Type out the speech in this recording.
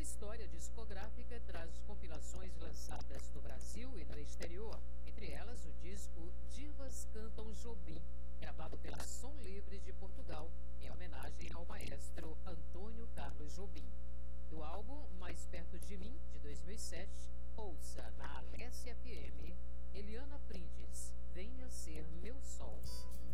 história discográfica traz compilações lançadas no Brasil e no exterior, entre elas o disco Divas Cantam Jobim, gravado pela Som Livre de Portugal, em homenagem ao maestro Antônio Carlos Jobim. Do álbum Mais Perto de Mim, de 2007, ouça na Alessia FM, Eliana Prindes, Venha Ser Meu Sol.